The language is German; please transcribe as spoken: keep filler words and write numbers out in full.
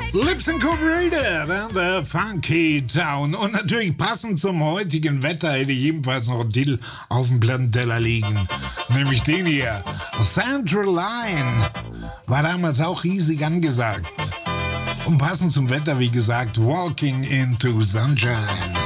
Lips Incorporated and the Funky Town. Und natürlich passend zum heutigen Wetter hätte ich ebenfalls noch einen Titel auf dem Plattenteller liegen. Nämlich den hier. Central Line. War damals auch riesig angesagt. Und passend zum Wetter, wie gesagt, Walking into Sunshine.